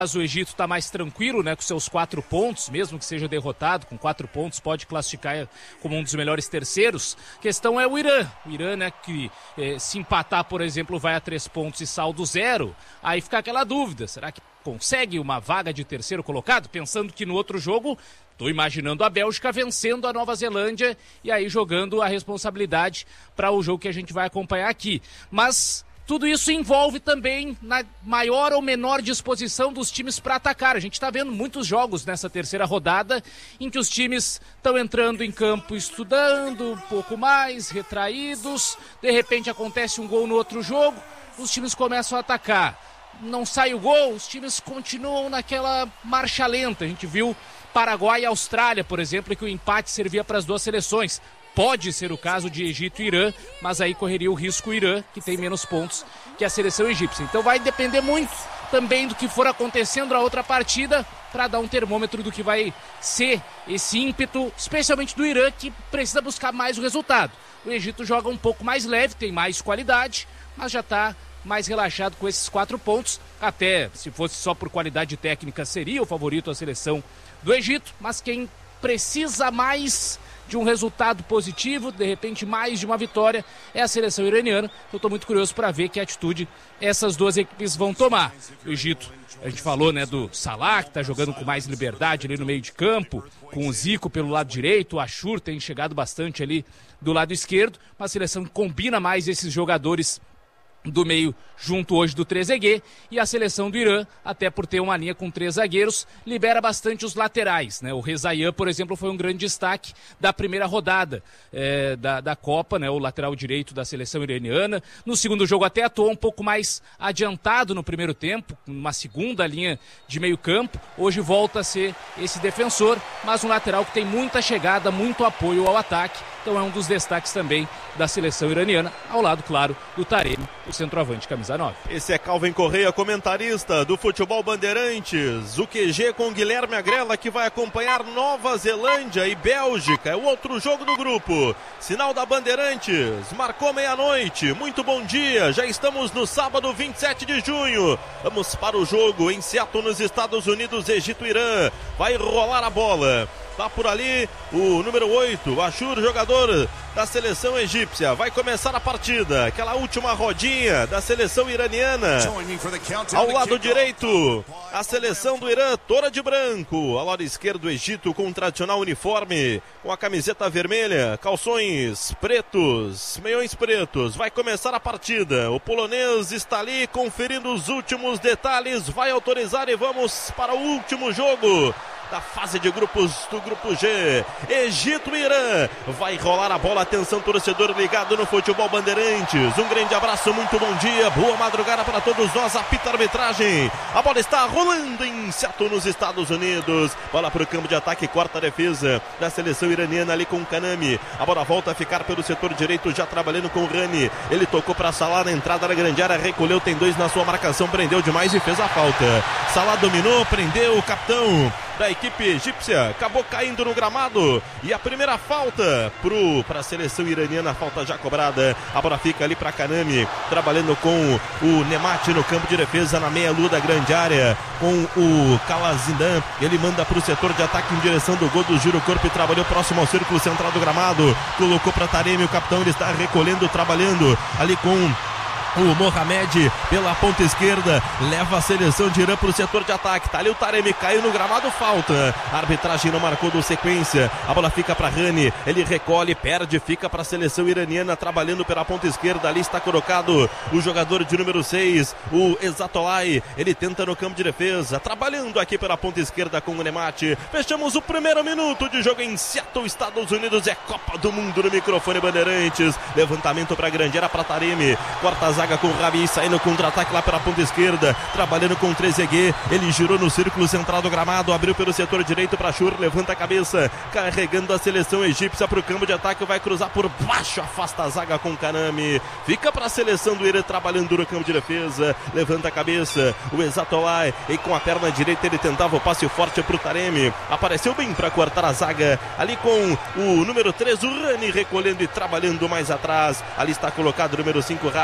O Egito está mais tranquilo, né, com seus 4 pontos, mesmo que seja derrotado, com 4 pontos pode classificar como um dos melhores terceiros. A questão é o Irã. O Irã, né, que se empatar, por exemplo, vai a 3 pontos e saldo 0. Aí fica aquela dúvida, será que consegue uma vaga de terceiro colocado? Pensando que no outro jogo, estou imaginando a Bélgica vencendo a Nova Zelândia e aí jogando a responsabilidade para o jogo que a gente vai acompanhar aqui. Mas tudo isso envolve também na maior ou menor disposição dos times para atacar. A gente está vendo muitos jogos nessa terceira rodada em que os times estão entrando em campo estudando um pouco mais, retraídos. De repente acontece um gol no outro jogo, os times começam a atacar. Não sai o gol, os times continuam naquela marcha lenta. A gente viu Paraguai e Austrália, por exemplo, que o empate servia para as duas seleções. Pode ser o caso de Egito e Irã, mas aí correria o risco o Irã, que tem menos pontos que a seleção egípcia. Então vai depender muito também do que for acontecendo na outra partida para dar um termômetro do que vai ser esse ímpeto, especialmente do Irã, que precisa buscar mais o resultado. O Egito joga um pouco mais leve, tem mais qualidade, mas já está mais relaxado com esses 4 pontos. Até se fosse só por qualidade técnica seria o favorito a seleção do Egito, mas quem precisa mais de um resultado positivo, de repente mais de uma vitória, é a seleção iraniana. Eu estou muito curioso para ver que atitude essas duas equipes vão tomar. O Egito, a gente falou, né, do Salah, que está jogando com mais liberdade ali no meio de campo, com o Zico pelo lado direito, o Ashur tem chegado bastante ali do lado esquerdo, uma seleção que combina mais esses jogadores do meio junto hoje do Trezeguet, e a seleção do Irã, até por ter uma linha com 3 zagueiros, libera bastante os laterais, né? O Rezaian, por exemplo, foi um grande destaque da primeira rodada da Copa, né? O lateral direito da seleção iraniana. No segundo jogo até atuou um pouco mais adiantado no primeiro tempo, uma segunda linha de meio campo. Hoje volta a ser esse defensor, mas um lateral que tem muita chegada, muito apoio ao ataque. Então é um dos destaques também da seleção iraniana, ao lado, claro, do Taremi, o centroavante camisa 9. Esse é Calvin Correia, comentarista do Futebol Bandeirantes. O QG com Guilherme Agrela, que vai acompanhar Nova Zelândia e Bélgica. É o outro jogo do grupo. Sinal da Bandeirantes, marcou meia-noite. Muito bom dia, já estamos no sábado 27 de junho. Vamos para o jogo em Seattle, nos Estados Unidos, Egito-Irã. Vai rolar a bola. Tá por ali o número 8, o Ashur, jogador da seleção egípcia. Vai começar a partida, aquela última rodinha da seleção iraniana. Ao lado direito, a seleção do Irã, toda de branco. Ao lado esquerdo, o Egito com o tradicional uniforme, com a camiseta vermelha, calções pretos, meiões pretos. Vai começar a partida. O polonês está ali conferindo os últimos detalhes. Vai autorizar e vamos para o último jogo da fase de grupos do grupo G. Egito e Irã. Vai rolar a bola. Atenção, torcedor ligado no Futebol Bandeirantes. Um grande abraço, muito bom dia, boa madrugada para todos nós. Apita a arbitragem. A bola está rolando em Seattle, nos Estados Unidos. Bola para o campo de ataque, quarta a defesa da seleção iraniana ali com o Kanami. A bola volta a ficar pelo setor direito, já trabalhando com o Rani. Ele tocou para Salah na entrada da grande área, recolheu, tem 2 na sua marcação, prendeu demais e fez a falta. Salah dominou, prendeu o capitão da equipe egípcia, acabou caindo no gramado, e a primeira falta para a seleção iraniana, falta já cobrada. A bola fica ali para Kanami, trabalhando com o Nemati no campo de defesa, na meia-lua da grande área, com o Kalazindan. Ele manda para o setor de ataque em direção do gol do Giro Corpo e trabalhou próximo ao círculo central do gramado, colocou para Taremi, o capitão. Ele está recolhendo, trabalhando ali com o Mohamed pela ponta esquerda, leva a seleção de Irã para o setor de ataque. Tá ali o Taremi, caiu no gramado, falta. A arbitragem não marcou do sequência. A bola fica para Rani, ele recolhe, perde, fica para a seleção iraniana, trabalhando pela ponta esquerda. Ali está colocado o jogador de número 6, o Ezatolai. Ele tenta no campo de defesa, trabalhando aqui pela ponta esquerda com o Nemati. Fechamos o primeiro minuto de jogo em Seattle, Estados Unidos. É Copa do Mundo no microfone Bandeirantes. Levantamento para a grande área, para Taremi. Quarta zaga com o Rabi, saindo contra-ataque lá pela ponta esquerda, trabalhando com o Trezeguet. Ele girou no círculo central do gramado, abriu pelo setor direito para Ashur, levanta a cabeça, carregando a seleção egípcia para o campo de ataque, vai cruzar por baixo, afasta a zaga com Kanami, fica para a seleção do Irã, trabalhando no campo de defesa, levanta a cabeça, o Ezatolai, e com a perna direita ele tentava o passe forte para o Taremi, apareceu bem para cortar a zaga, ali com o número 3, o Rani, recolhendo e trabalhando mais atrás. Ali está colocado o número 5, Rabia.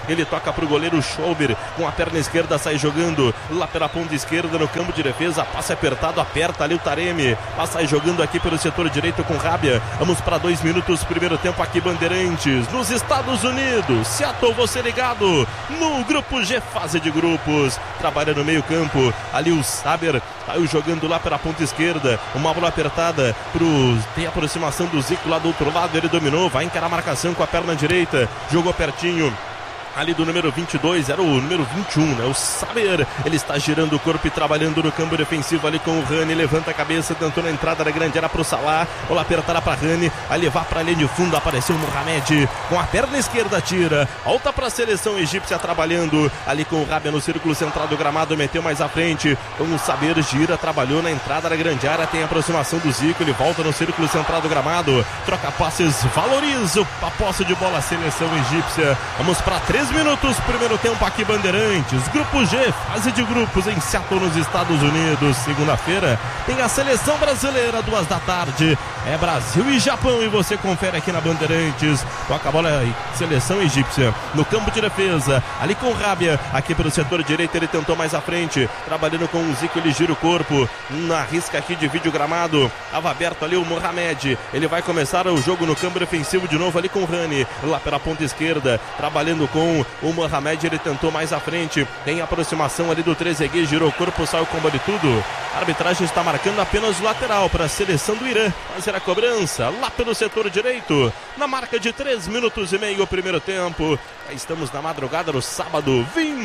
ele toca pro goleiro Schober, com a perna esquerda sai jogando lá pela ponta esquerda no campo de defesa, passe apertado, aperta ali o Taremi, sai jogando aqui pelo setor direito com Rábia. Vamos para 2 minutos, primeiro tempo aqui Bandeirantes, nos Estados Unidos. Seattle, você ligado no Grupo G, fase de grupos, trabalha no meio campo, ali o Saber saiu jogando lá pela ponta esquerda, uma bola apertada tem aproximação do Zico lá do outro lado, ele dominou, vai encarar a marcação com a perna direita, jogou pertinho ali do número 22, era o número 21, né? O Saber, ele está girando o corpo e trabalhando no campo defensivo ali com o Rani, levanta a cabeça, tentou na entrada da grande área pro Salah, bola apertada para Rani, a levar para a linha de fundo, apareceu o Mohamed, com a perna esquerda tira, volta para a seleção egípcia trabalhando ali com o Rábia no círculo central do gramado, meteu mais à frente, com o Saber, gira, trabalhou na entrada da grande área, tem a aproximação do Zico, ele volta no círculo central do gramado, troca passes, valoriza a posse de bola a seleção egípcia. Vamos para 3 minutos, primeiro tempo aqui Bandeirantes, Grupo G, fase de grupos em Seattle, nos Estados Unidos. Segunda-feira tem a seleção brasileira, 2 da tarde, é Brasil e Japão, e você confere aqui na Bandeirantes. Toca a bola aí, seleção egípcia no campo de defesa, ali com Rábia, aqui pelo setor direito, ele tentou mais à frente, trabalhando com o Zico, ele gira o corpo, na risca aqui de vídeo gramado, estava aberto ali o Mohamed, ele vai começar o jogo no campo defensivo de novo ali com o Rani, lá pela ponta esquerda, trabalhando com o Mohamed, ele tentou mais à frente, tem aproximação ali do Trezeguet, girou o corpo, saiu com de tudo. A arbitragem está marcando apenas o lateral para a seleção do Irã fazer a cobrança lá pelo setor direito, na marca de 3 minutos e meio o primeiro tempo. Estamos na madrugada do sábado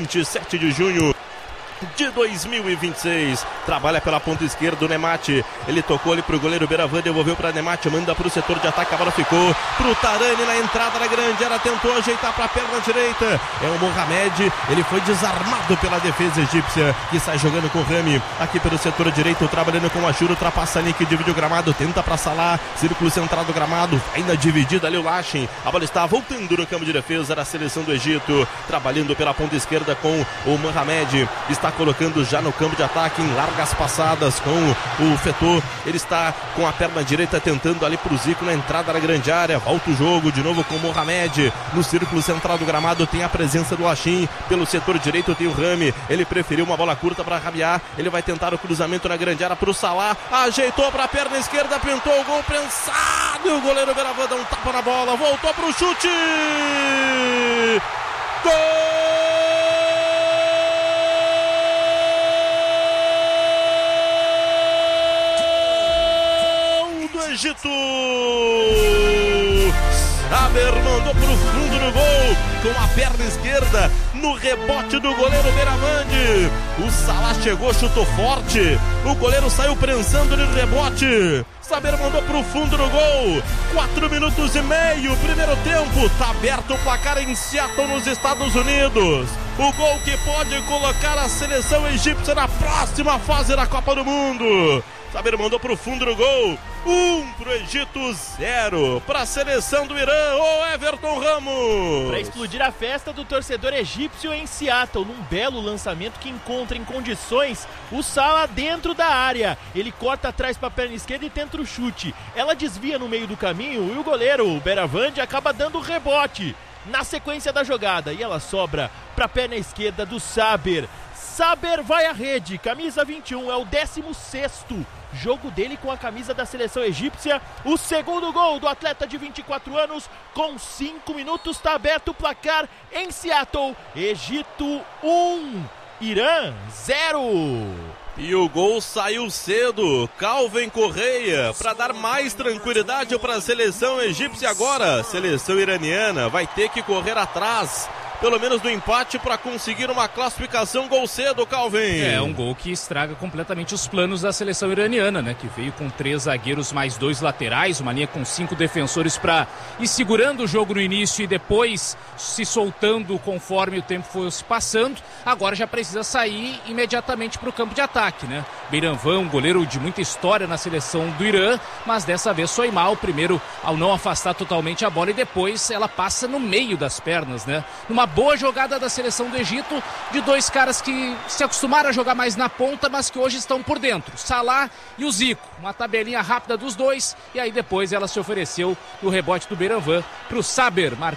27 de junho de 2026, trabalha pela ponta esquerda o Nemati, ele tocou ali pro goleiro Beravan, devolveu pra Nemati, manda pro setor de ataque, a bola ficou pro Tarani na entrada da grande área, tentou ajeitar pra perna direita, é o Mohamed, ele foi desarmado pela defesa egípcia, que sai jogando com o Rami, aqui pelo setor direito, trabalhando com o Ashur, ultrapassa ali que divide o gramado, tenta pra Salah, círculo central do gramado, ainda dividida ali o Lashin, a bola está voltando no campo de defesa da seleção do Egito, trabalhando pela ponta esquerda com o Mohamed, está colocando já no campo de ataque em largas passadas com o Fetô, ele está com a perna direita tentando ali pro Zico na entrada da grande área, volta o jogo de novo com o Mohamed, no círculo central do gramado tem a presença do Hashim, pelo setor direito tem o Rami, ele preferiu uma bola curta para Rabiar, ele vai tentar o cruzamento na grande área pro Salah, ajeitou para a perna esquerda, pintou o gol pensado, e o goleiro Beravan dá um tapa na bola, voltou pro chute, gol Egito! Saber mandou pro fundo do gol com a perna esquerda no rebote do goleiro Beravan. O Salah chegou, chutou forte, o goleiro saiu prensando no rebote. Saber mandou pro fundo do gol. 4 minutos e meio, primeiro tempo, tá aberto o placar em Seattle, nos Estados Unidos. O gol que pode colocar a seleção egípcia na próxima fase da Copa do Mundo. Saber mandou pro fundo do gol. 1 pro Egito, 0 pra seleção do Irã, o Everton Ramos. Para explodir a festa do torcedor egípcio em Seattle, num belo lançamento que encontra em condições o Salah dentro da área. Ele corta atrás para a perna esquerda e tenta o chute. Ela desvia no meio do caminho e o goleiro, o Beravan, acaba dando o rebote na sequência da jogada. E ela sobra para a perna esquerda do Saber. Saber vai à rede, camisa 21, é o 16º jogo dele com a camisa da seleção egípcia. O segundo gol do atleta de 24 anos, com 5 minutos, está aberto o placar em Seattle. Egito 1, Irã 0. E o gol saiu cedo, Calvin Correia, para dar mais tranquilidade para a seleção egípcia agora. Seleção iraniana vai ter que correr atrás, pelo menos do empate, para conseguir uma classificação. Gol cedo, Calvin. É um gol que estraga completamente os planos da seleção iraniana, né? Que veio com 3 zagueiros mais 2 laterais, uma linha com 5 defensores para ir segurando o jogo no início e depois se soltando conforme o tempo fosse passando. Agora já precisa sair imediatamente para o campo de ataque, né? Beravan, um goleiro de muita história na seleção do Irã, mas dessa vez foi mal, primeiro ao não afastar totalmente a bola e depois ela passa no meio das pernas, né? Numa boa jogada da seleção do Egito, de 2 caras que se acostumaram a jogar mais na ponta, mas que hoje estão por dentro, Salah e o Zico. Uma tabelinha rápida dos dois, e aí depois ela se ofereceu no rebote do Beravan para o Saber marcar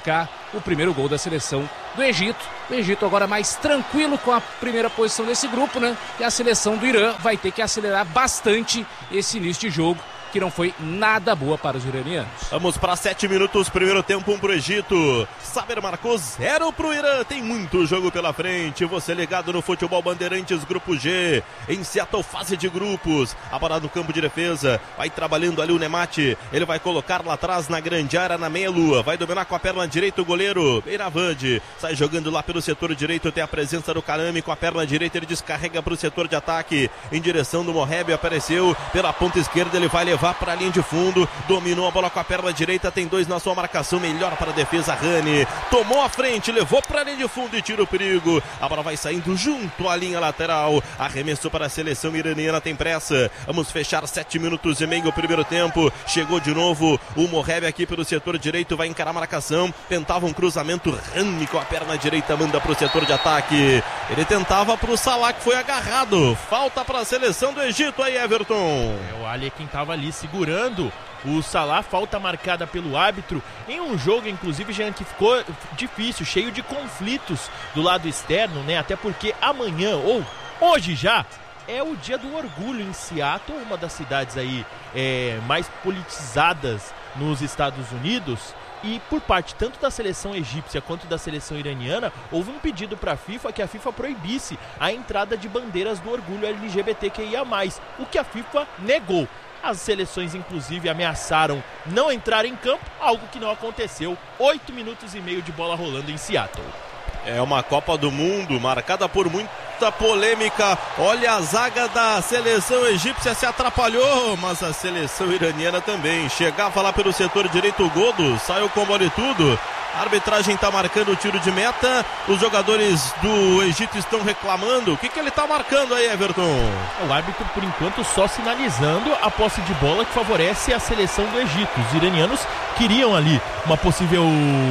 o primeiro gol da seleção do Egito. O Egito agora mais tranquilo com a primeira posição desse grupo, né? E a seleção do Irã vai ter que acelerar bastante esse início de jogo, que não foi nada boa para os iranianos. Vamos para 7 minutos, primeiro tempo, 1 pro Egito. Saber marcou 0 pro Irã. Tem muito jogo pela frente. Você ligado no Futebol Bandeirantes, Grupo G. Em Seattle, fase de grupos. A bola no campo de defesa. Vai trabalhando ali o Nemati. Ele vai colocar lá atrás na grande área, na meia-lua. Vai dominar com a perna direita o goleiro Beiravande. Sai jogando lá pelo setor direito. Tem a presença do Karami com a perna direita. Ele descarrega para o setor de ataque. Em direção do Moheb. Apareceu pela ponta esquerda. Ele vai levar para a linha de fundo, dominou a bola com a perna direita, tem 2 na sua marcação, melhor para a defesa. Rani tomou a frente, levou para a linha de fundo e tira o perigo. A bola vai saindo junto à linha lateral, arremessou para a seleção iraniana, tem pressa. Vamos fechar 7 minutos e meio o primeiro tempo. Chegou de novo o Moheb aqui pelo setor direito, vai encarar a marcação, tentava um cruzamento. Rani com a perna direita manda para o setor de ataque, ele tentava para o Salah, que foi agarrado. Falta para a seleção do Egito aí, Everton. O Ali é quem estava ali segurando o Salah, falta marcada pelo árbitro em um jogo, inclusive, já que ficou difícil, cheio de conflitos do lado externo, né? Até porque amanhã, ou hoje já, é o dia do orgulho em Seattle, uma das cidades aí mais politizadas nos Estados Unidos. E por parte tanto da seleção egípcia quanto da seleção iraniana, houve um pedido para a FIFA que a FIFA proibisse a entrada de bandeiras do orgulho LGBTQIA+, o que a FIFA negou. As seleções, inclusive, ameaçaram não entrar em campo, algo que não aconteceu. 8 minutos e meio de bola rolando em Seattle. É uma Copa do Mundo marcada por muita polêmica. Olha, a zaga da seleção egípcia se atrapalhou, mas a seleção iraniana também. Chegava lá pelo setor direito o Godo, saiu com bola e tudo. A arbitragem está marcando o tiro de meta. Os jogadores do Egito estão reclamando. O que ele está marcando aí, Everton? O árbitro, por enquanto, só sinalizando a posse de bola que favorece a seleção do Egito. Os iranianos queriam ali uma possível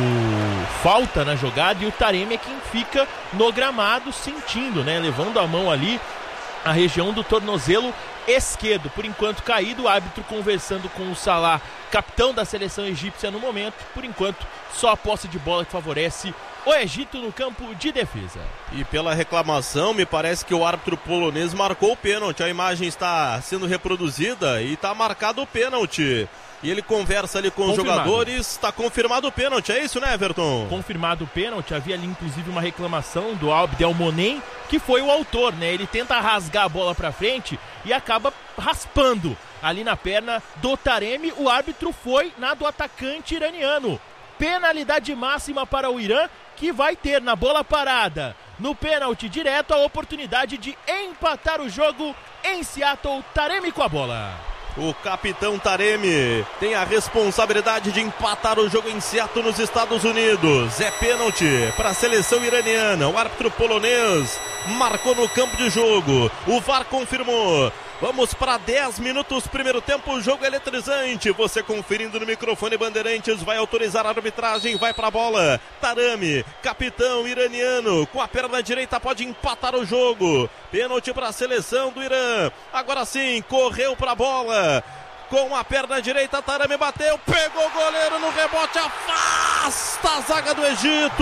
falta na jogada e o Taremi é quem fica no gramado sentindo, né? Levando a mão ali a região do tornozelo esquerdo. Por enquanto caído, o árbitro conversando com o Salah, capitão da seleção egípcia no momento. Por enquanto, só a posse de bola que favorece o Egito no campo de defesa. E pela reclamação, me parece que o árbitro polonês marcou o pênalti. A imagem está sendo reproduzida e está marcado o pênalti. E ele conversa ali com os jogadores, está confirmado o pênalti, é isso, né, Everton? Confirmado o pênalti, havia ali inclusive uma reclamação do Abdelmonem, que foi o autor, né? Ele tenta rasgar a bola para frente e acaba raspando ali na perna do Taremi. O árbitro foi na do atacante iraniano. Penalidade máxima para o Irã, que vai ter na bola parada, no pênalti direto, a oportunidade de empatar o jogo em Seattle. Taremi com a bola. O capitão Taremi tem a responsabilidade de empatar o jogo em Seattle, nos Estados Unidos. É pênalti para a seleção iraniana. O árbitro polonês marcou no campo de jogo. O VAR confirmou. Vamos para 10 minutos, primeiro tempo, o jogo eletrizante. Você conferindo no microfone Bandeirantes, vai autorizar a arbitragem, vai para a bola. Taremi, capitão iraniano, com a perna direita pode empatar o jogo. Pênalti para a seleção do Irã. Agora sim, correu para a bola. Com a perna direita, Taremi bateu, pegou o goleiro no rebote, afasta a zaga do Egito.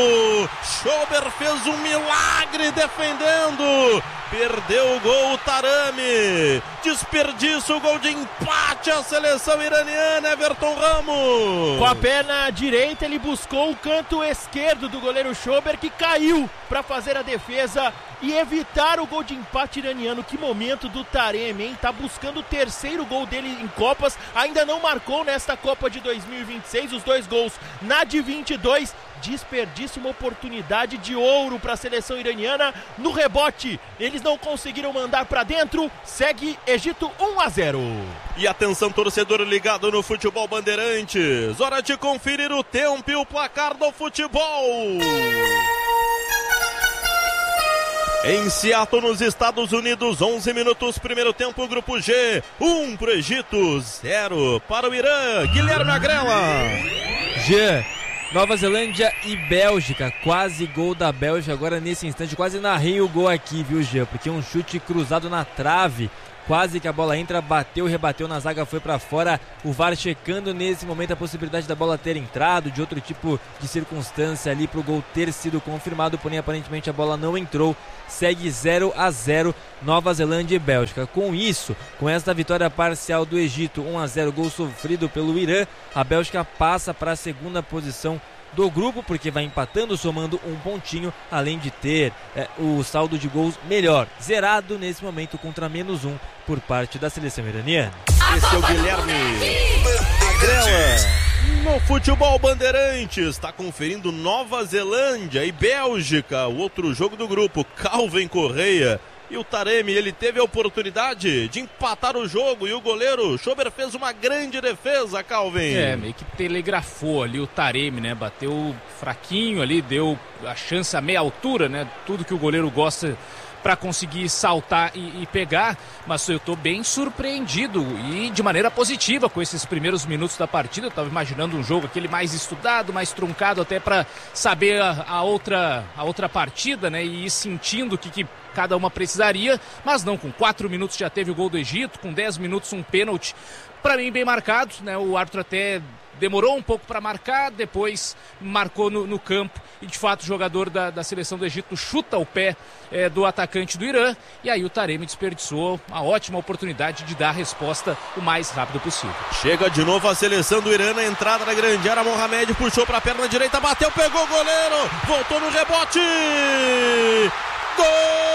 Schober fez um milagre defendendo. Perdeu o gol, Taremi. Desperdiça o gol de empate a seleção iraniana, Everton Ramos. Com a perna direita, ele buscou o canto esquerdo do goleiro Schober, que caiu para fazer a defesa e evitar o gol de empate iraniano. Que momento do Taremi, hein? Tá buscando o terceiro gol dele em Copas, ainda não marcou nesta Copa de 2026, os 2 gols na de 22. Desperdiça uma oportunidade de ouro para a seleção iraniana. No rebote, eles não conseguiram mandar para dentro. Segue Egito 1-0. E atenção, torcedor ligado no Futebol Bandeirantes. Hora de conferir o tempo e o placar do futebol. Em Seattle, nos Estados Unidos, 11 minutos, primeiro tempo, Grupo G. 1 para o Egito, 0 para o Irã. Guilherme Agrela. Jean, Nova Zelândia e Bélgica, quase gol da Bélgica agora nesse instante, quase narrei o gol aqui, viu, Jean? Porque um chute cruzado na trave, quase que a bola entra, bateu, rebateu na zaga, foi pra fora. O VAR checando nesse momento a possibilidade da bola ter entrado, de outro tipo de circunstância ali pro gol ter sido confirmado, porém aparentemente a bola não entrou. Segue 0-0 Nova Zelândia e Bélgica. Com isso, com esta vitória parcial do Egito, 1-0, gol sofrido pelo Irã, a Bélgica passa para a segunda posição do grupo, porque vai empatando, somando um pontinho, além de ter o saldo de gols melhor, zerado nesse momento contra -1 por parte da seleção iraniana. Esse é o Guilherme Agrela. No Futebol Bandeirantes, está conferindo Nova Zelândia e Bélgica, o outro jogo do grupo. Calvin Correia e o Taremi, ele teve a oportunidade de empatar o jogo e o goleiro Schober fez uma grande defesa, Calvin. Meio que telegrafou ali o Taremi, né? Bateu fraquinho ali, deu a chance a meia altura, né? Tudo que o goleiro gosta para conseguir saltar e pegar, mas eu estou bem surpreendido e de maneira positiva com esses primeiros minutos da partida. Eu estava imaginando um jogo aquele mais estudado, mais truncado até para saber a outra partida, né, e ir sentindo o que cada uma precisaria, mas não, com 4 minutos já teve o gol do Egito, com 10 minutos um pênalti, para mim bem marcado, né, o árbitro até demorou um pouco para marcar, depois marcou no campo e de fato o jogador da seleção do Egito chuta o pé do atacante do Irã e aí o Taremi desperdiçou uma ótima oportunidade de dar a resposta o mais rápido possível. Chega de novo a seleção do Irã na entrada da grande área, Mohamed puxou para a perna direita, bateu, pegou o goleiro, voltou no rebote, gol!